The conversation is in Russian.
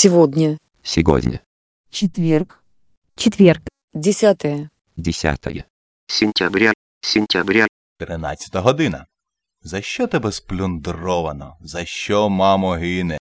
Сегодня. Сегодня. Четверг. Четверг. 10. 10. Сентября. 13 година. За що тебе сплюндровано? За що, мамо, гине?